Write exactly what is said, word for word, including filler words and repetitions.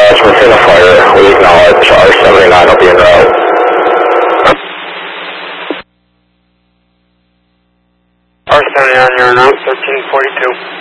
dispatch, we're seeing a fire. We acknowledge R seventy-nine will be en route. R seventy-nine, you're en route, thirteen forty-two.